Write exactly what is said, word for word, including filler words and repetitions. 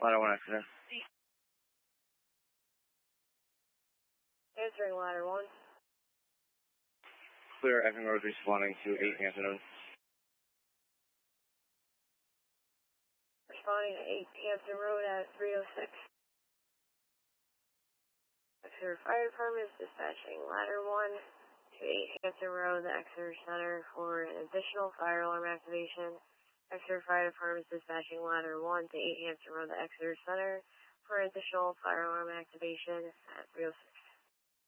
Ladder one accident. Answering ladder one. Clear, Evan Road responding to eight Hampton Road. Responding to eight Hampton Road at three oh six. Exeter Fire Department is dispatching ladder one to eight Hampton Road, the Exeter Center, for an additional fire alarm activation. Exeter Fire Department is dispatching ladder one to eight Hampton Road, the Exeter Center, for an additional fire alarm activation at three oh six.